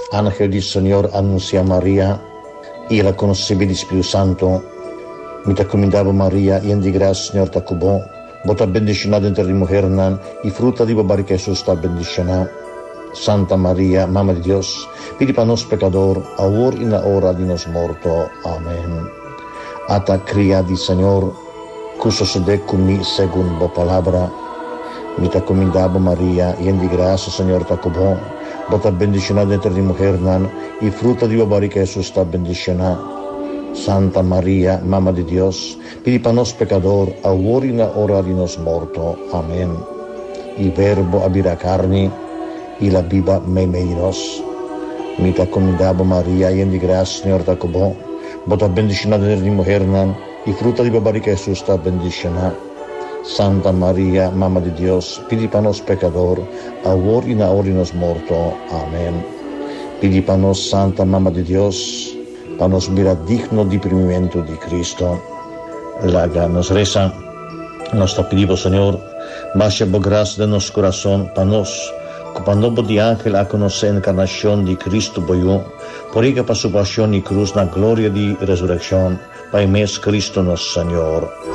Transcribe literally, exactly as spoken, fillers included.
Ángel del Señor anuncia a María y la concebida del Espíritu Santo. Mi te comendavo María, y en di gracia, Señor te cubo. Vos bendicionada entre las mujeres, y fruta di barriga Jesús está bendicionada. Santa María, Mamma de Dios, pidi para nos pecador, ahora y en la hora de nos muerto. Amén. Ata cría di Señor, que sucede conmigo según vos palabra. Mi te comendavo María, y en di gracia, Señor te cubo. Vos bendicionada entre las mujeres, y fruta di barriga Jesús está bendicionada. Santa María, Mamma de Dios, pidi para nos pecador, ahora y en la hora de nos muerto. Amén. Il Verbo abira carne, y la viva me meinos. Mi te comendavo María, y en di gracia, Señor te cubo. Vos bendicionada entre las mujeres, y fruta di barriga Jesús está bendicionada. Santa María, Mamma de Dios, pidi para nos pecador, ahora y en la hora de nos muerto. Amén. Pidi para nos, Santa Mamma de Dios, para nos mirar digno de primimiento de Cristo. La nos reza, nos te pedimos, Señor, baja por gracia de nuestro corazón, para nos, cuando de ángel a conocer la encarnación de Cristo, por ella para su pasión y cruz, la gloria de resurrección, para mes Cristo nuestro Señor.